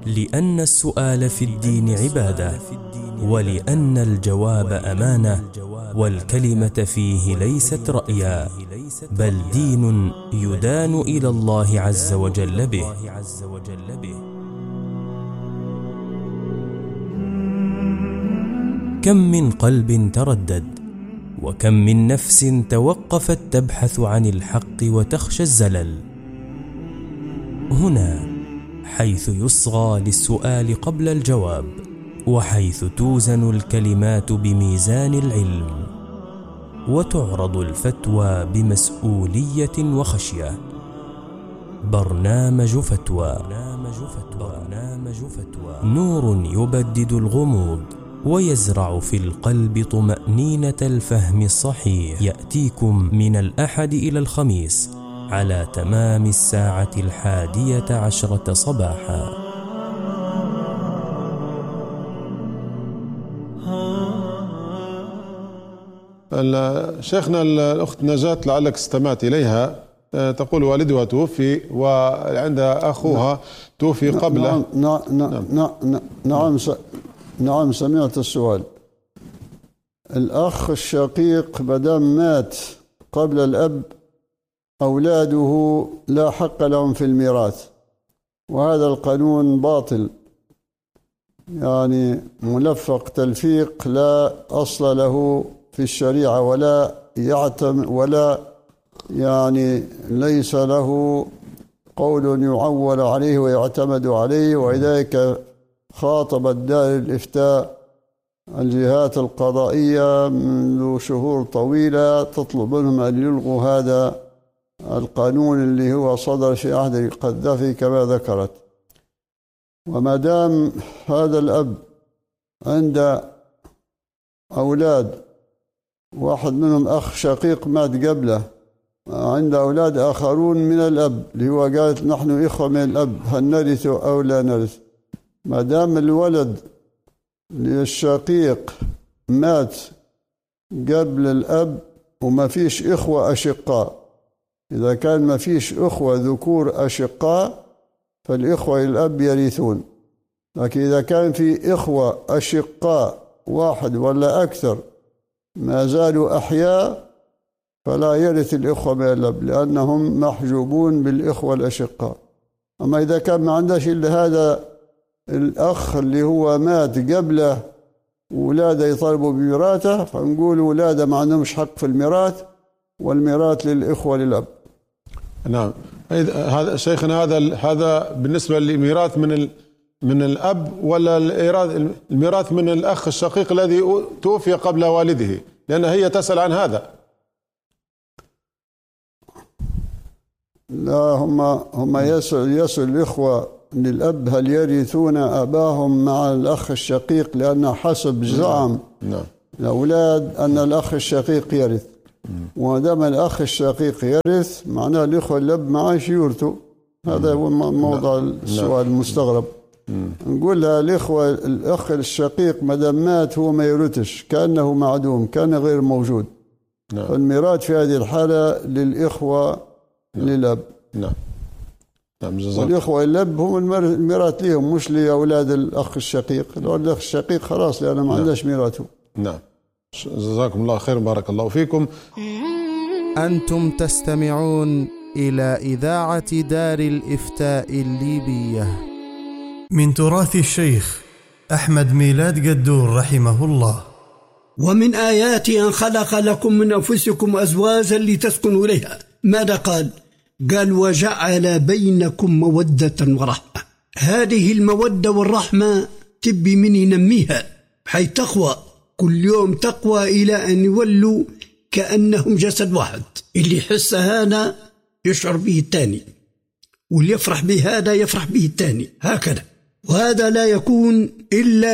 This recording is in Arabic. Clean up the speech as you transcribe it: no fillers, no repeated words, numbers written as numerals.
لأن السؤال في الدين عبادة، ولأن الجواب أمانة، والكلمة فيه ليست رأيا، بل دين يدان إلى الله عز وجل به. كم من قلب تردد، وكم من نفس توقفت تبحث عن الحق وتخشى الزلل. هنا حيث يصغى للسؤال قبل الجواب، وحيث توزن الكلمات بميزان العلم، وتعرض الفتوى بمسؤولية وخشية. برنامج فتوى، نور يبدد الغموض ويزرع في القلب طمأنينة الفهم الصحيح. يأتيكم من الأحد إلى الخميس على تمام 11:10 صباحا. شيخنا الأخت نجاة لعلك استمعت إليها، تقول والدها توفي وعندها أخوها توفي قبله. نعم سمعت السؤال. الأخ الشقيق مادام مات قبل الأب أولاده لا حق لهم في الميراث، وهذا القانون باطل، يعني ملفق تلفيق لا أصل له في الشريعة، ولا يعني ليس له قول يعول عليه ويعتمد عليه. ولذلك خاطبت دار الإفتاء الجهات القضائية منذ شهور طويلة تطلب منهم أن يلغوا هذا القانون اللي هو صدر في عهد القذافي كما ذكرت. وما دام هذا الأب عنده أولاد، واحد منهم أخ شقيق مات قبله، عنده أولاد آخرون من الأب اللي هو قالت نحن إخوة من الأب، هل نرث أو لا نرث؟ ما دام الولد للشقيق مات قبل الأب وما فيش إخوة أشقاء، إذا كان ما فيش إخوة ذكور أشقاء فالإخوة الأب يرثون. لكن إذا كان في إخوة أشقاء واحد ولا أكثر ما زالوا أحياء فلا يرث الإخوة من الأب، لأنهم محجوبون بالإخوة الأشقاء. أما إذا كان ما عندش إلا هذا الأخ اللي هو مات قبله ولاده يطالبوا بميراثه، فنقول ولاده ما عندهمش حق في الميراث، والميراث للإخوة للأب. نعم. هذا شيخنا هذا بالنسبة للميراث من الأب، ولا الميراث من الأخ الشقيق الذي توفي قبل والده؟ لأن هي تسأل عن هذا. لا، هم يسأل الإخوة للأب هل يرثون أباهم مع الأخ الشقيق، لأن حسب زعم الأولاد أن الأخ الشقيق يرث، ودام الأخ الشقيق يرث معناه الإخوة الأب معاش يورثوا. هذا هو موضوع السؤال المستغرب. نقول لها الإخوة الأخ الشقيق مادام مات هو ما يرثش، كأنه معدوم، كان غير موجود. فالميراث في هذه الحالة للإخوة للأب. نعم. والإخوة الأب هم الميراث لهم، مش لأولاد الأخ الشقيق. الأخ الشقيق خلاص لأنه ما عندهش ميراثه. نعم. جزاكم الله خير، بارك الله فيكم. أنتم تستمعون إلى إذاعة دار الإفتاء الليبية من تراث الشيخ أحمد ميلاد قدور رحمه الله. ومن آياته أن خلق لكم من أنفسكم أزواجا لتسكنوا إليها. ماذا قال؟ قال وجعل بينكم مودة ورحمة. هذه المودة والرحمة تبي من ينميها حيث تقوى كل يوم، تقوى إلى أن يولوا كأنهم جسد واحد. اللي يحس هذا يشعر به الثاني، واللي يفرح به هذا يفرح به الثاني، هكذا. وهذا لا يكون إلا